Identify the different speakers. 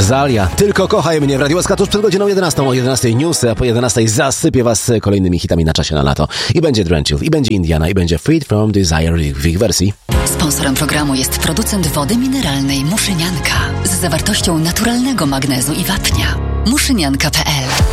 Speaker 1: Zalia, tylko kochaj mnie w Radio SK tuż przed godziną 11. O 11 newsy, a po 11 zasypię was kolejnymi hitami na czasie na lato. I będzie Drench Youth, i będzie Indiana, i będzie Freed from Desire w ich wersji.
Speaker 2: Sponsorem programu jest producent wody mineralnej Muszynianka z zawartością naturalnego magnezu i wapnia. Muszynianka.pl